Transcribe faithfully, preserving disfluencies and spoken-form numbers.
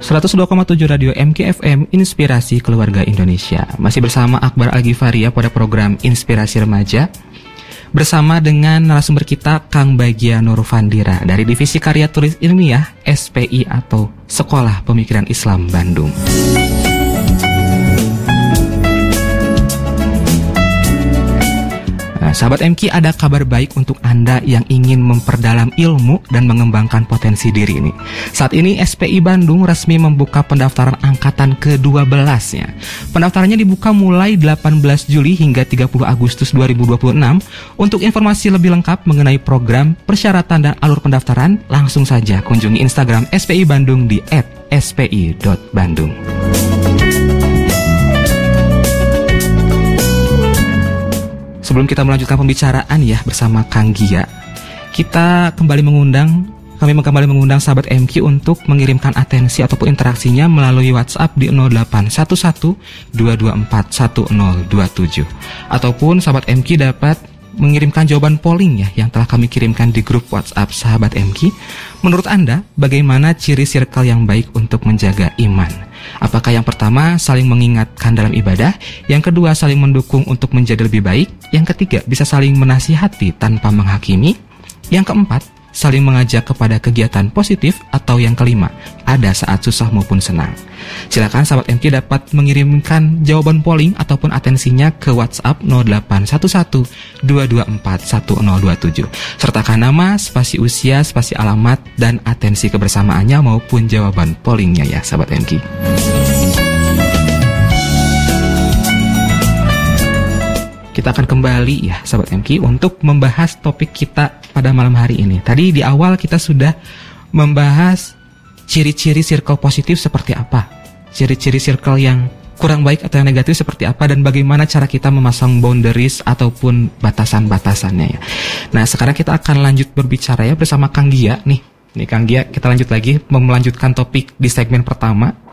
seratus dua koma tujuh Radio M K F M, Inspirasi Keluarga Indonesia. Masih bersama Akbar Al-Ghifaria pada program Inspirasi Remaja, bersama dengan narasumber kita Kang Bagia Nurfandira dari Divisi Karya Tulis Ilmiah S P I atau Sekolah Pemikiran Islam Bandung. Nah, sahabat M K, ada kabar baik untuk Anda yang ingin memperdalam ilmu dan mengembangkan potensi diri ini. Saat ini S P I Bandung resmi membuka pendaftaran angkatan ke dua belas-nya. Pendaftarannya dibuka mulai delapan belas Juli hingga tiga puluh Agustus dua ribu dua puluh enam. Untuk informasi lebih lengkap mengenai program, persyaratan, dan alur pendaftaran, langsung saja kunjungi Instagram S P I Bandung di et s p i dot bandung. Sebelum kita melanjutkan pembicaraan ya bersama Kang Gia, kita kembali mengundang, kami kembali mengundang sahabat M Q untuk mengirimkan atensi ataupun interaksinya melalui WhatsApp di nol delapan satu satu dua dua empat satu nol dua tujuh. Ataupun sahabat M Q dapat mengirimkan jawaban polling ya yang telah kami kirimkan di grup WhatsApp sahabat M Q. Menurut Anda, bagaimana ciri circle yang baik untuk menjaga iman? Apakah yang pertama, saling mengingatkan dalam ibadah? Yang kedua, saling mendukung untuk menjadi lebih baik? Yang ketiga, bisa saling menasihati tanpa menghakimi? Yang keempat, saling mengajak kepada kegiatan positif? Atau yang kelima, ada saat susah maupun senang? Silakan sahabat M K dapat mengirimkan jawaban polling ataupun atensinya ke WhatsApp nol delapan satu satu dua dua empat satu nol dua tujuh. Sertakan nama, spasi usia, spasi alamat, dan atensi kebersamaannya maupun jawaban pollingnya ya sahabat M K. Kita akan kembali ya sahabat M K untuk membahas topik kita pada malam hari ini. Tadi di awal kita sudah membahas ciri-ciri circle positif seperti apa, ciri-ciri circle yang kurang baik atau yang negatif seperti apa, dan bagaimana cara kita memasang boundaries ataupun batasan-batasannya ya. Nah sekarang kita akan lanjut berbicara ya bersama Kang Gia nih. Nih Kang Gia, kita lanjut lagi melanjutkan topik di segmen pertama.